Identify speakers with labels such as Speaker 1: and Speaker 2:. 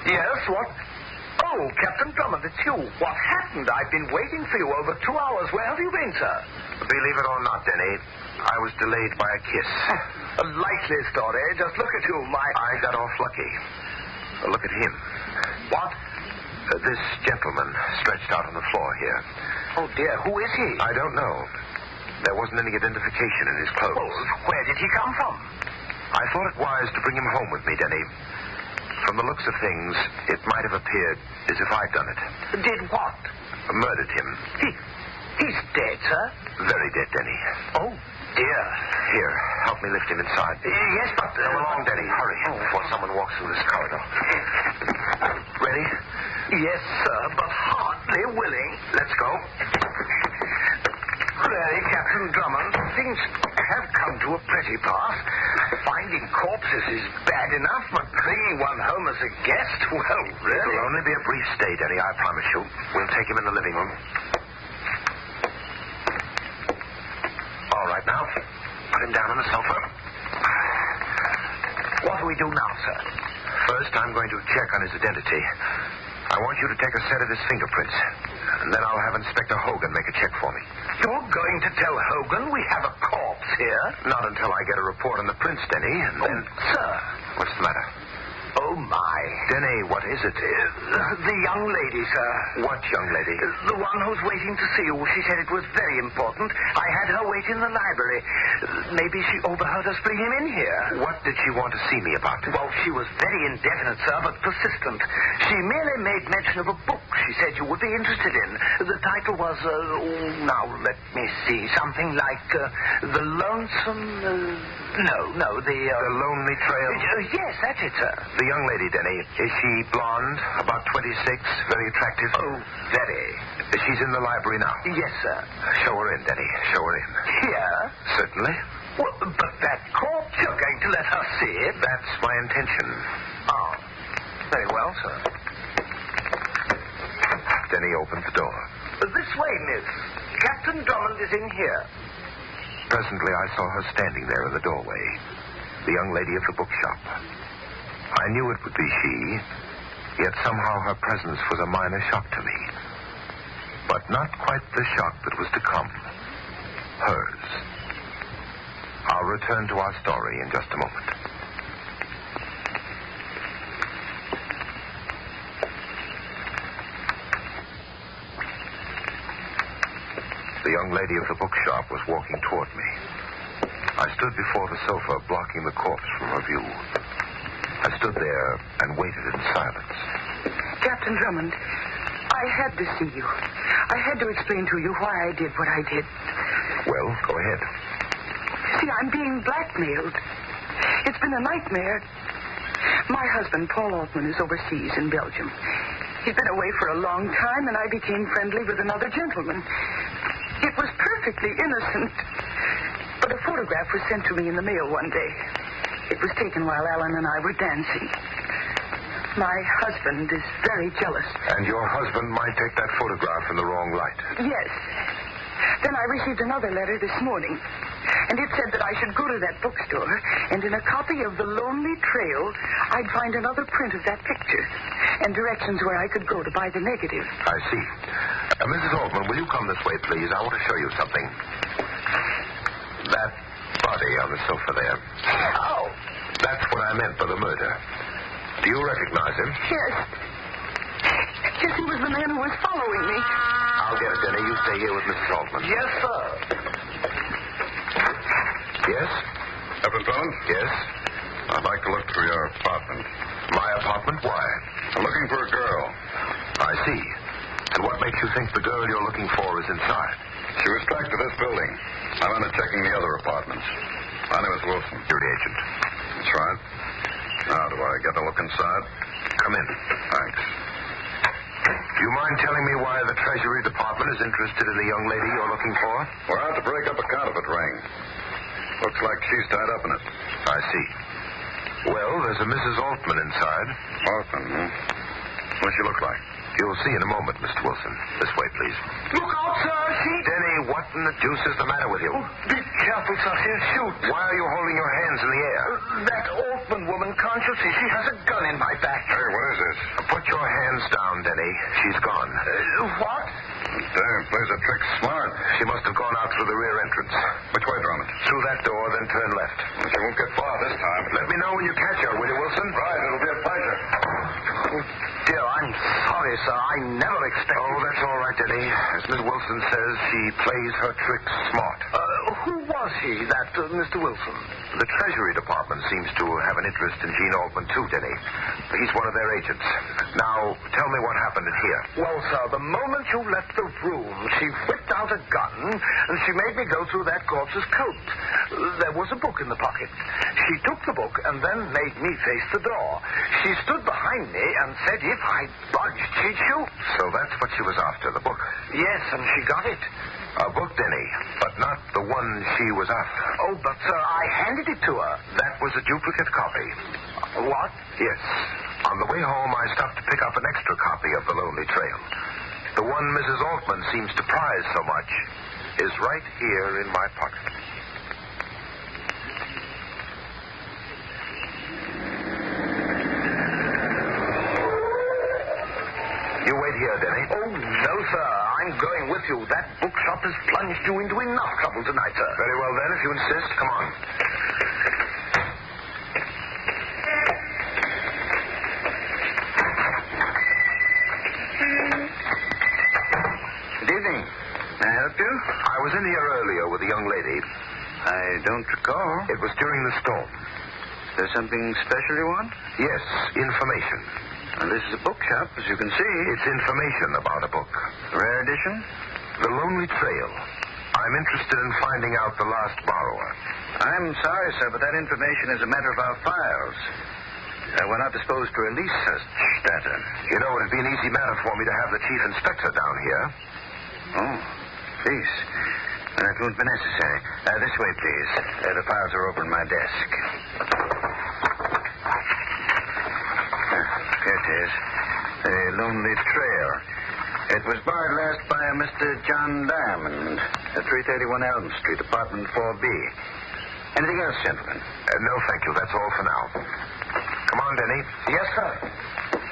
Speaker 1: Yes, what? Oh, Captain Drummond, it's you. What happened? I've been waiting for you over 2 hours. Where have you been, sir?
Speaker 2: Believe it or not, Denny, I was delayed by a kiss.
Speaker 1: A likely story. Just look at you,
Speaker 2: I got off lucky. Look at him.
Speaker 1: What?
Speaker 2: This gentleman stretched out on the floor here.
Speaker 1: Oh, dear. Who is he?
Speaker 2: I don't know. There wasn't any identification in his clothes.
Speaker 1: Well, where did he come from?
Speaker 2: I thought it wise to bring him home with me, Denny. From the looks of things, it might have appeared as if I'd done it.
Speaker 1: Did what?
Speaker 2: Murdered him.
Speaker 1: He's dead, sir?
Speaker 2: Very dead, Denny.
Speaker 1: Oh, dear.
Speaker 2: Here, help me lift him inside.
Speaker 1: Yes, but...
Speaker 2: Come along, Denny. Hurry, before someone walks through this corridor. Ready?
Speaker 1: Yes, sir, but hardly willing.
Speaker 2: Let's go.
Speaker 1: Really, Captain Drummond, things have come to a pretty pass. Finding corpses is bad enough, but bringing one home as a guest, well, really...
Speaker 2: It'll only be a brief stay, Denny, I promise you. We'll take him in the living room. All right, now, put him down on the sofa.
Speaker 1: What do we do now, sir?
Speaker 2: First, I'm going to check on his identity. I want you to take a set of his fingerprints. And then I'll have Inspector Hogan make a check for me.
Speaker 1: You're going to tell Hogan we have a corpse here?
Speaker 2: Not until I get a report on the prints, Denny, and then...
Speaker 1: Sir.
Speaker 2: What's the matter?
Speaker 1: Oh, my.
Speaker 2: Denny, what is it?
Speaker 1: The young lady, sir.
Speaker 2: What young lady?
Speaker 1: The one who's waiting to see you. She said it was very important. I had her wait in the library. Maybe she overheard us bring him in here.
Speaker 2: What did she want to see me about?
Speaker 1: Well, she was very indefinite, sir, but persistent. She merely made mention of a book she said you would be interested in. The title was, now let me see, something like The Lonesome... The
Speaker 2: Lonely Trail?
Speaker 1: Yes, that's it, sir.
Speaker 2: The young lady, Denny, is she blonde, about 26, very attractive?
Speaker 1: Oh, very.
Speaker 2: She's in the library now?
Speaker 1: Yes, sir.
Speaker 2: Show her in, Denny. Show her in.
Speaker 1: Here?
Speaker 2: Certainly.
Speaker 1: Well, but that corpse, you're going to let her see it?
Speaker 2: That's my intention.
Speaker 1: Oh, very well, sir.
Speaker 2: Denny opened the door.
Speaker 1: This way, miss. Captain Drummond is in here.
Speaker 2: Presently, I saw her standing there in the doorway. The young lady of the bookshop. I knew it would be she, yet somehow her presence was a minor shock to me. But not quite the shock that was to come. Hers. I'll return to our story in just a moment. The young lady of the bookshop was walking toward me. I stood before the sofa, blocking the corpse from her view. I stood there and waited in silence.
Speaker 3: Captain Drummond, I had to see you. I had to explain to you why I did what I did.
Speaker 2: Well, go ahead.
Speaker 3: See, I'm being blackmailed. It's been a nightmare. My husband, Paul Altman, is overseas in Belgium. He's been away for a long time, and I became friendly with another gentleman. It was perfectly innocent. But a photograph was sent to me in the mail one day. It was taken while Alan and I were dancing. My husband is very jealous.
Speaker 2: And your husband might take that photograph in the wrong light.
Speaker 3: Yes. Then I received another letter this morning. And it said that I should go to that bookstore, and in a copy of The Lonely Trail, I'd find another print of that picture, and directions where I could go to buy the negative.
Speaker 2: I see. Mrs. Altman, will you come this way, please? I want to show you something. That body on the sofa there.
Speaker 1: Oh!
Speaker 2: That's what I meant by the murder. Do you recognize him?
Speaker 3: Yes. Yes, he was the man who was following me.
Speaker 2: I'll get it, Denny. You stay here with Mrs. Altman.
Speaker 1: Yes, sir.
Speaker 2: Yes?
Speaker 4: Captain Drummond?
Speaker 2: Yes?
Speaker 4: I'd like to look through your apartment.
Speaker 2: My apartment? Why?
Speaker 4: I'm looking for a girl.
Speaker 2: I see. And what makes you think the girl you're looking for is inside?
Speaker 4: She was tracked to this building. I went checking the other apartments. My name is Wilson.
Speaker 2: You're the agent.
Speaker 4: That's right. Now, do I get a look inside?
Speaker 2: Come in.
Speaker 4: Thanks.
Speaker 2: Do you mind telling me why the Treasury Department is interested in the young lady you're looking for?
Speaker 4: We're out to break up a counterfeit ring. Looks like she's tied up in it.
Speaker 2: I see. Well, there's a Mrs. Altman inside.
Speaker 4: Altman, huh? What's she look like?
Speaker 2: You'll see in a moment, Mr. Wilson. This way, please.
Speaker 1: Look out, sir!
Speaker 2: Denny, what in the deuce is the matter with you?
Speaker 1: Oh, be careful, sir. She'll shoot.
Speaker 2: Why are you holding your hands in the air?
Speaker 1: That Altman woman, can't you see? She has a gun in behind my back.
Speaker 4: Hey, what is this?
Speaker 2: Put your hands down, Denny. She's gone.
Speaker 1: What?
Speaker 4: Damn, plays a trick smart.
Speaker 2: She must have gone out through the rear entrance.
Speaker 4: Which way, Drummond?
Speaker 2: Through that door, then turn left.
Speaker 4: She won't get far this time.
Speaker 2: Let me know when you catch her, will you, Wilson?
Speaker 4: Right, it'll be a pleasure.
Speaker 1: Oh, dear, I'm sorry, sir. I never expected...
Speaker 2: Oh, that's all right, Denny. As Miss Wilson says, she plays her tricks smart.
Speaker 1: Who was he, that Mr. Wilson?
Speaker 2: The Treasury Department seems to have an interest in Gene Altman, too, Denny. He's one of their agents. Now, tell me what happened in here.
Speaker 1: Well, sir, the moment you left the room, she whipped out a gun, and she made me go through that corpse's coat. There was a book in the pocket. She took the book and then made me face the door. She stood behind me and said if I budged, she'd shoot.
Speaker 2: So that's what she was after, the book.
Speaker 1: Yes, and she got it.
Speaker 2: A book, Denny, but not the one she was after.
Speaker 1: Oh, but, sir, I handed it to her.
Speaker 2: That was a duplicate copy.
Speaker 1: What?
Speaker 2: Yes. On the way home, I stopped to pick up an extra copy of The Lonely Trail. The one Mrs. Altman seems to prize so much is right here in my pocket. You wait here, Denny.
Speaker 1: Oh, no, sir. I'm going with you. That bookshop has plunged you into enough trouble tonight, sir.
Speaker 2: Very well, then, if you insist. Come on.
Speaker 5: Good evening. May I help you?
Speaker 2: I was in here earlier with a young lady.
Speaker 5: I don't recall.
Speaker 2: It was during the storm.
Speaker 5: There's something special you want?
Speaker 2: Yes, information.
Speaker 5: Well, this is a bookshop, as you can see.
Speaker 2: It's information about a book.
Speaker 5: Rare edition?
Speaker 2: The Lonely Trail. I'm interested in finding out the last borrower.
Speaker 5: I'm sorry, sir, but that information is a matter of our files. We're not disposed to release such data.
Speaker 2: You know, it'd be an easy matter for me to have the chief inspector down here.
Speaker 5: Oh, please. That won't be necessary. This way, please. The files are over in my desk. Here it is. The Lonely Trail. It was borrowed last by a Mr. John Diamond at 331 Elm Street, apartment 4B. Anything else, gentlemen?
Speaker 2: No, thank you. That's all for now. Come on, Denny.
Speaker 1: Yes, sir.